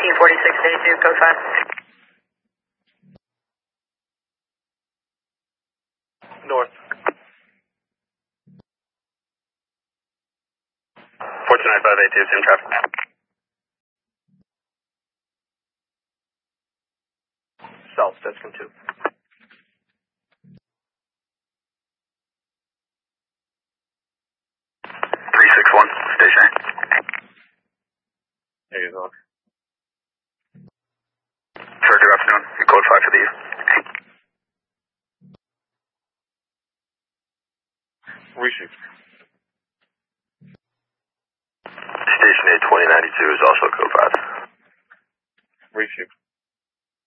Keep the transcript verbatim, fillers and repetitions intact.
eighteen forty-six day two, code five. North. four two nine five eight two, same traffic. South, Stetson two. three six one, stationary. There you go. Sir, good afternoon. You code five for the eve. Reshoot. Station eight twenty ninety-two is also code five. Reshoot.